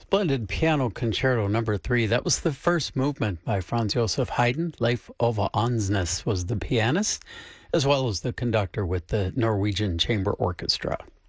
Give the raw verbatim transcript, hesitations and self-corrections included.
Splendid Piano Concerto number three. That was the first movement by Franz Joseph Haydn. Leif Ove Andsnes was the pianist, as well as the conductor with the Norwegian Chamber Orchestra.